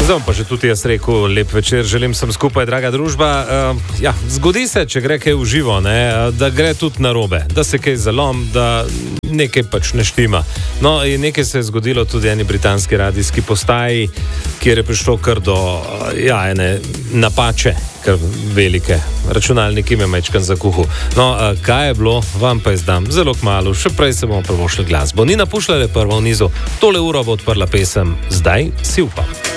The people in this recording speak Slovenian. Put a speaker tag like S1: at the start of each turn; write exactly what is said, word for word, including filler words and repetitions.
S1: Zdaj pa že tudi jaz rekel, lep večer, želim sem skupaj, draga družba. Uh, ja, zgodi se, če gre kaj v živo, ne, da gre tudi narobe, da se kaj zalom, da nekaj pač ne štima. No, in nekaj se je zgodilo tudi eni britanski radijski postaji, kjer je prišlo kar do ja, ene napače, kar velike. Računalnik ime mečkan za kuhu. No, uh, kaj je bilo, vam pa izdam zelo kmalu, še prej se bomo prvošli glasbo. Nina Pušlar je prva v nizu, tole uro bo odprla pesem Zdaj si upam.